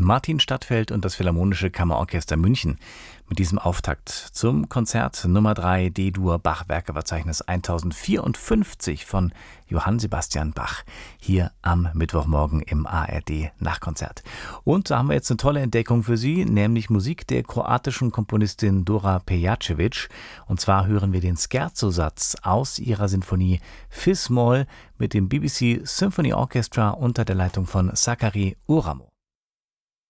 Martin Stadtfeld und das Philharmonische Kammerorchester München mit diesem Auftakt zum Konzert Nummer 3 D-Dur Bach-Werkeverzeichnis 1054 von Johann Sebastian Bach hier am Mittwochmorgen im ARD Nachkonzert. Und da haben wir jetzt eine tolle Entdeckung für Sie, nämlich Musik der kroatischen Komponistin Dora Pejacevic. Und zwar hören wir den Scherzo-Satz aus ihrer Sinfonie Fis-Moll mit dem BBC Symphony Orchestra unter der Leitung von Sakari Uramo.